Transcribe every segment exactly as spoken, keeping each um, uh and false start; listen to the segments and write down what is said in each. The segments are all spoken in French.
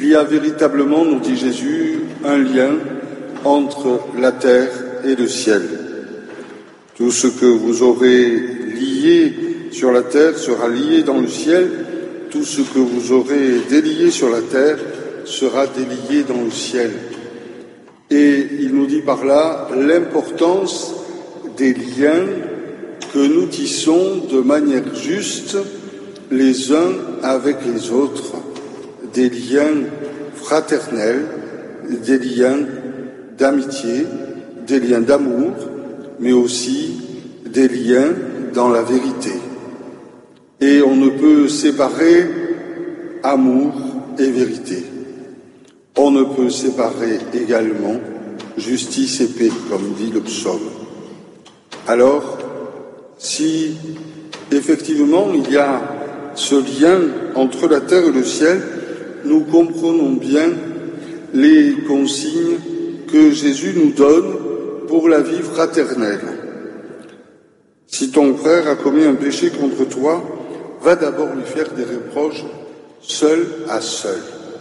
Il y a véritablement, nous dit Jésus, un lien entre la terre et le ciel. Tout ce que vous aurez lié sur la terre sera lié dans le ciel, tout ce que vous aurez délié sur la terre sera délié dans le ciel. Et il nous dit par là l'importance des liens que nous tissons de manière juste les uns avec les autres, des liens fraternels, des liens d'amitié, des liens d'amour, mais aussi des liens dans la vérité. Et on ne peut séparer amour et vérité. On ne peut séparer également justice et paix, comme dit le psaume. Alors, si effectivement il y a ce lien entre la terre et le ciel, nous comprenons bien les consignes que Jésus nous donne pour la vie fraternelle. Si ton frère a commis un péché contre toi, va d'abord lui faire des reproches seul à seul.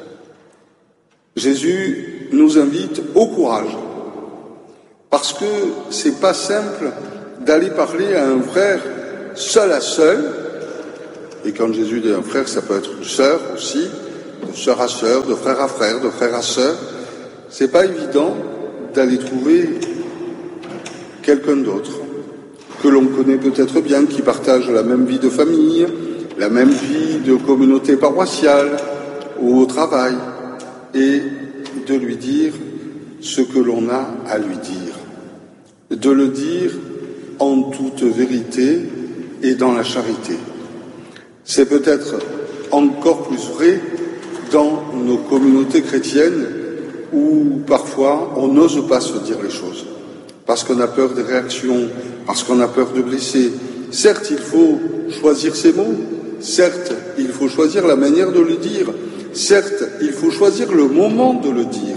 Jésus nous invite au courage, parce que c'est pas simple d'aller parler à un frère seul à seul, et quand Jésus dit un frère, ça peut être une sœur aussi, de sœur à sœur, de frère à frère, de frère à sœur. C'est pas évident d'aller trouver quelqu'un d'autre, que l'on connaît peut-être bien, qui partage la même vie de famille, la même vie de communauté paroissiale ou au travail, et de lui dire ce que l'on a à lui dire. De le dire en toute vérité et dans la charité. C'est peut-être encore plus vrai dans nos communautés chrétiennes où parfois on n'ose pas se dire les choses, parce qu'on a peur des réactions, parce qu'on a peur de blesser. Certes, il faut choisir ses mots, certes, il faut choisir la manière de le dire, certes, il faut choisir le moment de le dire,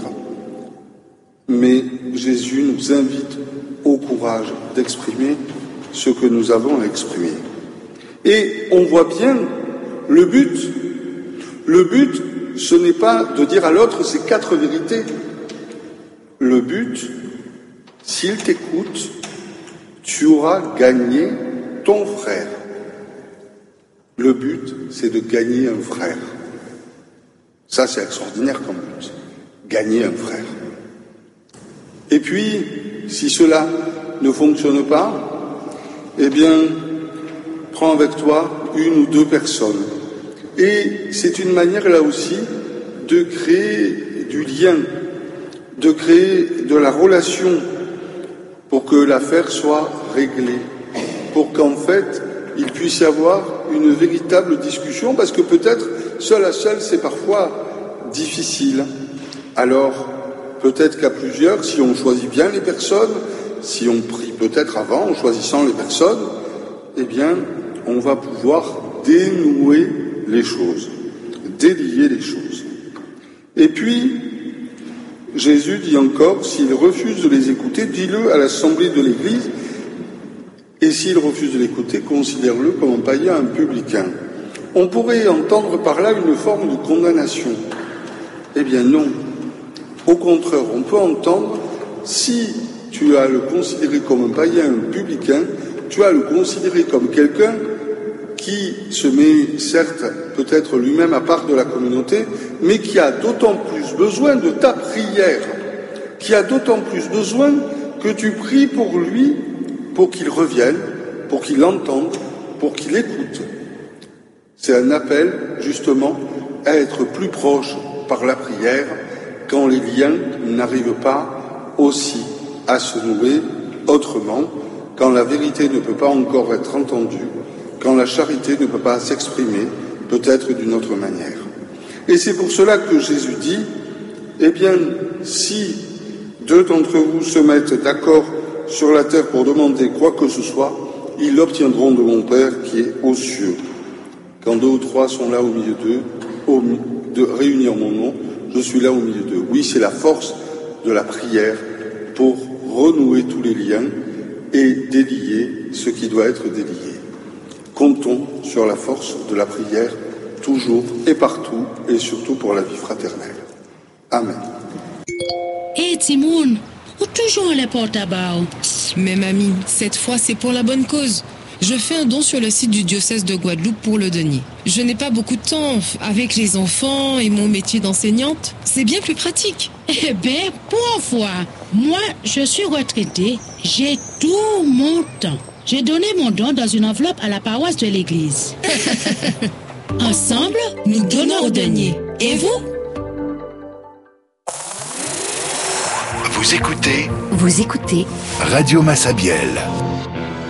mais Jésus nous invite au courage d'exprimer ce que nous avons à exprimer. Et on voit bien le but. Le but, ce n'est pas de dire à l'autre ces quatre vérités. Le but, s'il t'écoute, tu auras gagné ton frère. Le but, c'est de gagner un frère. Ça, c'est extraordinaire comme but. Gagner un frère. Et puis, si cela ne fonctionne pas, eh bien, prends avec toi une ou deux personnes. Et c'est une manière, là aussi, de créer du lien, de créer de la relation pour que l'affaire soit réglée, pour qu'en fait, il puisse y avoir une véritable discussion, parce que peut-être, seul à seul, c'est parfois difficile. Alors, peut-être qu'à plusieurs, si on choisit bien les personnes, si on prie peut-être avant, en choisissant les personnes, eh bien, on va pouvoir dénouer les choses, délier les choses. Et puis, Jésus dit encore, s'il refuse de les écouter, dis-le à l'assemblée de l'Église, et s'il refuse de l'écouter, considère-le comme un païen, un publicain. On pourrait entendre par là une forme de condamnation. Eh bien non. Au contraire, on peut entendre, si tu as le considéré comme un païen, un publicain, tu as le considéré comme quelqu'un qui se met, certes, peut-être lui-même à part de la communauté, mais qui a d'autant plus besoin de ta prière, qui a d'autant plus besoin que tu pries pour lui, pour qu'il revienne, pour qu'il entende, pour qu'il écoute. C'est un appel, justement, à être plus proche par la prière, quand les liens n'arrivent pas aussi à se nouer autrement, quand la vérité ne peut pas encore être entendue, quand la charité ne peut pas s'exprimer, peut-être d'une autre manière. Et c'est pour cela que Jésus dit, eh bien, si deux d'entre vous se mettent d'accord sur la terre pour demander quoi que ce soit, ils l'obtiendront de mon Père qui est aux cieux. Quand deux ou trois sont là au milieu d'eux, au, de, réunis en mon nom, je suis là au milieu d'eux. Oui, c'est la force de la prière pour renouer tous les liens et délier ce qui doit être délié. Comptons sur la force de la prière toujours et partout, et surtout pour la vie fraternelle. Amen. Hé hey, Timoun, ou toujours les porte-à-bas? Mais mamie, cette fois c'est pour la bonne cause. Je fais un don sur le site du diocèse de Guadeloupe pour le denier. Je n'ai pas beaucoup de temps. Avec les enfants et mon métier d'enseignante, c'est bien plus pratique. Eh bien, pour une fois, moi, je suis retraitée. J'ai tout mon temps. J'ai donné mon don dans une enveloppe à la paroisse de l'église. Ensemble, nous donnons au denier. Et vous? Vous écoutez Vous écoutez Radio Massabielle.